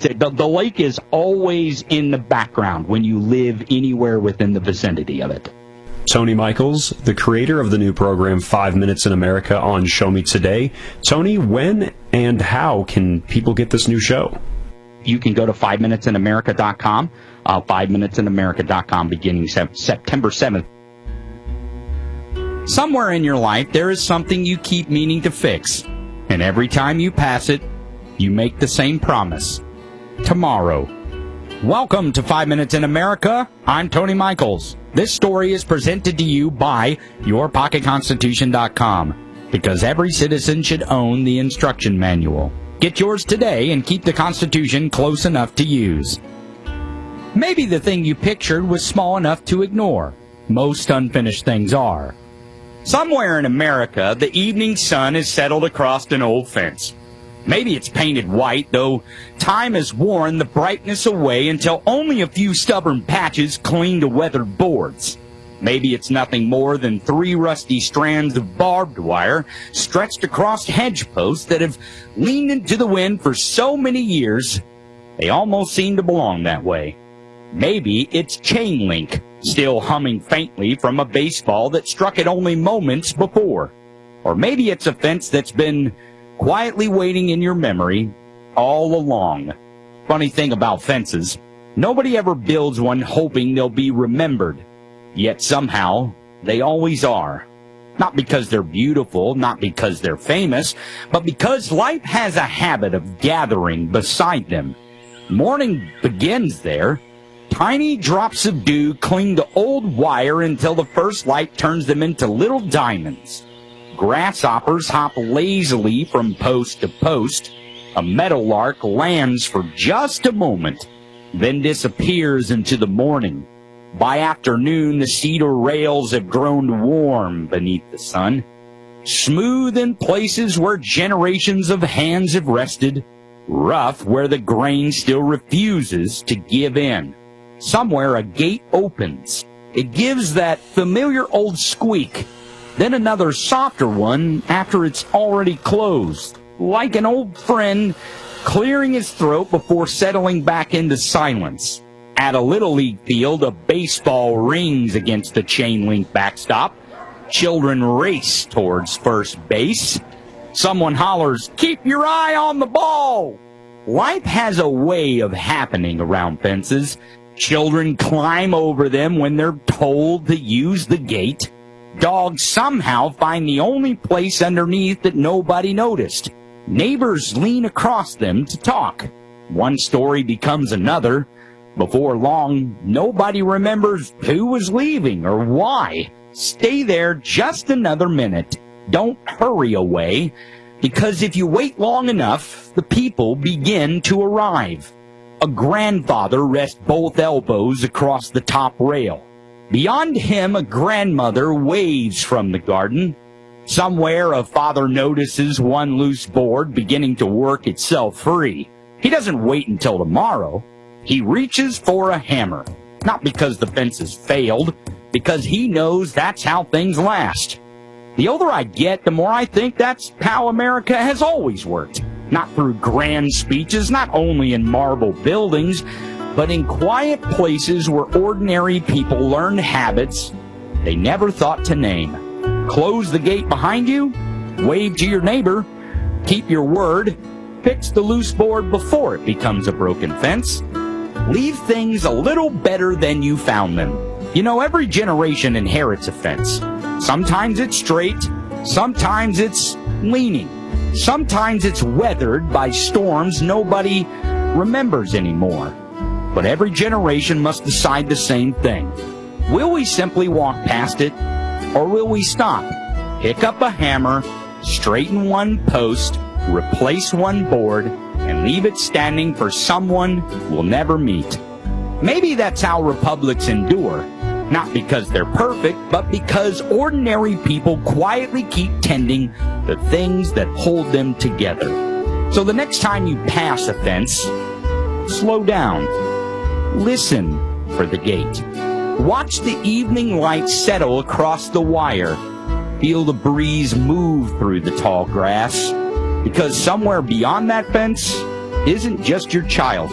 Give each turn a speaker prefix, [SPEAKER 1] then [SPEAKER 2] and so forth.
[SPEAKER 1] The lake is always in the background when you live anywhere within the vicinity of it.
[SPEAKER 2] Tony Michaels, the creator of the new program 5 Minutes in America on Show Me Today. Tony, when and how can people get this new show?
[SPEAKER 1] You can go to 5minutesinamerica.com, 5minutesinamerica.com, beginning September 7th. Somewhere in your life, there is something you keep meaning to fix, and every time you pass it, you make the same promise. Tomorrow. Welcome to 5 Minutes in America. I'm Tony Michaels. This story is presented to you by YourPocketConstitution.com, because every citizen should own the instruction manual. Get yours today and keep the Constitution close enough to use. Maybe the thing you pictured was small enough to ignore. Most unfinished things are. Somewhere in America, the evening sun is settled across an old fence. Maybe it's painted white, though time has worn the brightness away until only a few stubborn patches cling to weathered boards. Maybe it's nothing more than 3 rusty strands of barbed wire stretched across hedge posts that have leaned into the wind for so many years, they almost seem to belong that way. Maybe it's chain link, still humming faintly from a baseball that struck it only moments before. Or maybe it's a fence that's been quietly waiting in your memory all along. Funny thing about fences, nobody ever builds one hoping they'll be remembered. Yet somehow, they always are. Not because they're beautiful, not because they're famous, but because life has a habit of gathering beside them. Morning begins there. Tiny drops of dew cling to old wire until the first light turns them into little diamonds. Grasshoppers hop lazily from post to post. A meadowlark lands for just a moment, then disappears into the morning. By afternoon, the cedar rails have grown warm beneath the sun, smooth in places where generations of hands have rested, rough where the grain still refuses to give in. Somewhere a gate opens. It gives that familiar old squeak, then another softer one after it's already closed, like an old friend clearing his throat before settling back into silence. At a Little League field, a baseball rings against the chain link backstop. Children race towards first base. Someone hollers, "Keep your eye on the ball!" Life has a way of happening around fences. Children climb over them when they're told to use the gate. Dogs somehow find the only place underneath that nobody noticed. Neighbors lean across them to talk. One story becomes another. Before long, nobody remembers who was leaving or why. Stay there just another minute. Don't hurry away, because if you wait long enough, the people begin to arrive. A grandfather rests both elbows across the top rail. Beyond him, a grandmother waves from the garden. Somewhere, a father notices one loose board beginning to work itself free. He doesn't wait until tomorrow. He reaches for a hammer, not because the fence has failed, because he knows that's how things last. The older I get, the more I think that's how America has always worked. Not through grand speeches, not only in marble buildings, but in quiet places where ordinary people learn habits they never thought to name. Close the gate behind you, wave to your neighbor, keep your word, fix the loose board before it becomes a broken fence. Leave things a little better than you found them. You know, every generation inherits a fence. Sometimes it's straight, sometimes it's leaning, sometimes it's weathered by storms nobody remembers anymore. But every generation must decide the same thing. Will we simply walk past it, or will we stop, pick up a hammer, straighten one post, replace one board, and leave it standing for someone we'll never meet? Maybe that's how republics endure, not because they're perfect, but because ordinary people quietly keep tending the things that hold them together. So the next time you pass a fence, slow down. Listen for the gate. Watch the evening light settle across the wire. Feel the breeze move through the tall grass. Because somewhere beyond that fence isn't just your child.